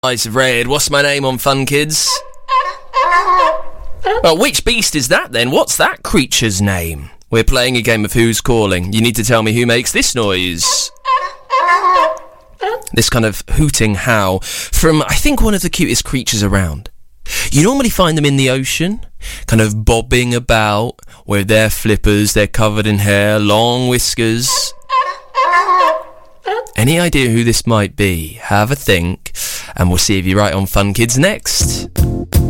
Eyes of Red, what's my name on Fun Kids? Well, which beast is that then? What's that creature's name? We're playing a game of Who's Calling. You need to tell me who makes this noise. This kind of hooting howl from, I think, one of the cutest creatures around. You normally find them in the ocean, kind of bobbing about with their flippers, they're covered in hair, long whiskers. Any idea who this might be? Have a think, and we'll see if you're right on Fun Kids next.